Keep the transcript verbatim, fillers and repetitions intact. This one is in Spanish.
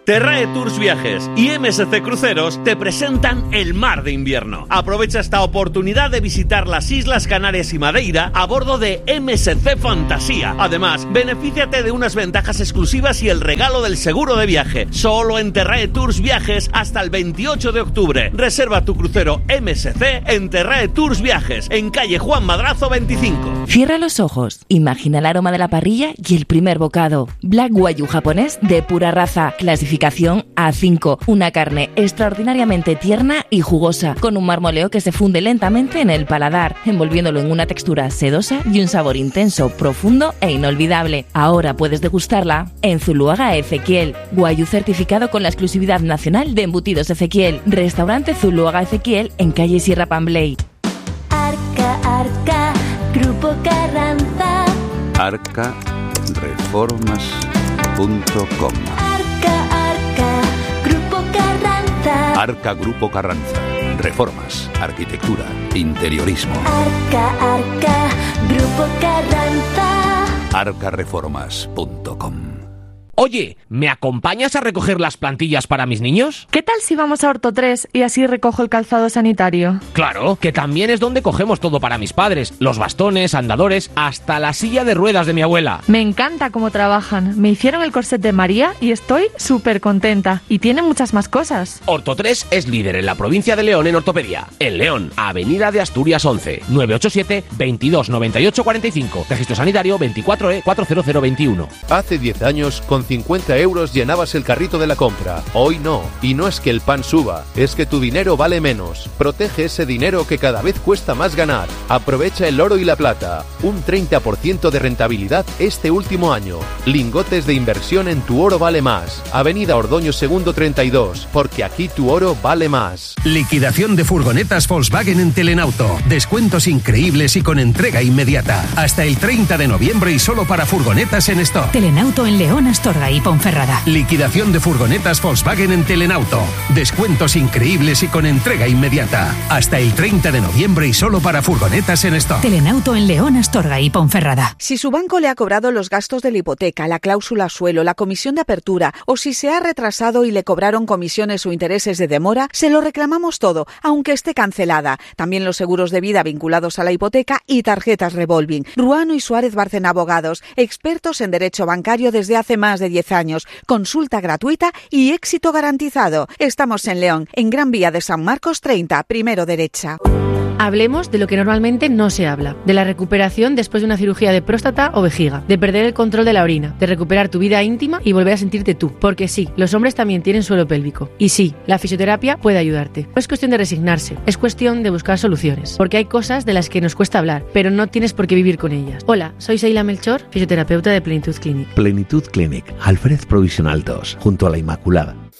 Terrae Tours Viajes y M S C Cruceros te presentan el mar de invierno. Aprovecha esta oportunidad de visitar las Islas Canarias y Madeira a bordo de M S C Fantasía. Además, benefíciate de unas ventajas exclusivas y el regalo del seguro de viaje. Solo en Terrae Tours Viajes hasta el veintiocho de octubre. Reserva tu crucero M S C en Terrae Tours Viajes, en calle Juan Madrazo veinticinco. Cierra los ojos, imagina el aroma de la parrilla y el primer bocado. Black Wagyu japonés de pura raza, clasificación A cinco, una carne extraordinariamente tierna y jugosa, con un marmoleo que se funde lentamente en el paladar, envolviéndolo en una textura sedosa y un sabor intenso, profundo e inolvidable. Ahora puedes degustarla en Zuluaga Ezequiel, Wagyu certificado con la exclusividad nacional de Embutidos Ezequiel. Restaurante Zuluaga Ezequiel en calle Sierra Pambley. Arca, Arca, Grupo Carranza. arca reformas punto com. Arca Grupo Carranza. Reformas, arquitectura, interiorismo. Arca, Arca, Grupo Carranza. arca reformas punto com. Oye, ¿me acompañas a recoger las plantillas para mis niños? ¿Qué tal si vamos a Orto tres y así recojo el calzado sanitario? Claro, que también es donde cogemos todo para mis padres. Los bastones, andadores, hasta la silla de ruedas de mi abuela. Me encanta cómo trabajan. Me hicieron el corset de María y estoy súper contenta. Y tienen muchas más cosas. Orto tres es líder en la provincia de León en ortopedia. En León, Avenida de Asturias once, nueve ocho siete, veintidós noventa y ocho cuarenta y cinco. Registro sanitario veinticuatro E cuatro cero cero veintiuno. Hace diez años, con cincuenta euros llenabas el carrito de la compra. Hoy no. Y no es que el pan suba, es que tu dinero vale menos. Protege ese dinero que cada vez cuesta más ganar. Aprovecha el oro y la plata. Un treinta por ciento de rentabilidad este último año. Lingotes de inversión en Tu Oro Vale Más. Avenida Ordoño Segundo treinta y dos, porque aquí tu oro vale más. Liquidación de furgonetas Volkswagen en Telenauto. Descuentos increíbles y con entrega inmediata. Hasta el treinta de noviembre y solo para furgonetas en stock. Telenauto en León, Astorga y Ponferrada. Liquidación de furgonetas Volkswagen en Telenauto. Descuentos increíbles y con entrega inmediata. Hasta el treinta de noviembre y solo para furgonetas en stock. Telenauto en León, Astorga y Ponferrada. Si su banco le ha cobrado los gastos de la hipoteca, la cláusula suelo, la comisión de apertura o si se ha retrasado y le cobraron comisiones o intereses de demora, se lo reclamamos todo, aunque esté cancelada. También los seguros de vida vinculados a la hipoteca y tarjetas revolving. Ruano y Suárez Bárcena Abogados, expertos en derecho bancario desde hace más de diez años. Consulta gratuita y éxito garantizado. Estamos en León, en Gran Vía de San Marcos treinta, primero derecha. Hablemos de lo que normalmente no se habla, de la recuperación después de una cirugía de próstata o vejiga, de perder el control de la orina, de recuperar tu vida íntima y volver a sentirte tú. Porque sí, los hombres también tienen suelo pélvico. Y sí, la fisioterapia puede ayudarte. No es cuestión de resignarse, es cuestión de buscar soluciones. Porque hay cosas de las que nos cuesta hablar, pero no tienes por qué vivir con ellas. Hola, soy Seila Melchor, fisioterapeuta de Plenitud Clinic. Plenitud Clinic, Alfred Provisional dos, junto a la Inmaculada.